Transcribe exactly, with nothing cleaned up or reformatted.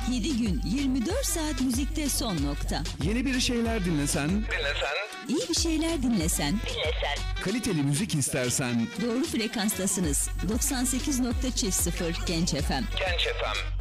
yedi gün yirmi dört saat müzikte son nokta. Yeni bir şeyler dinlesen, Dinlesen, İyi bir şeyler dinlesen, dinlesen. kaliteli müzik istersen, doğru frekanstasınız. doksan sekiz nokta sıfır Genç F M. Genç F M.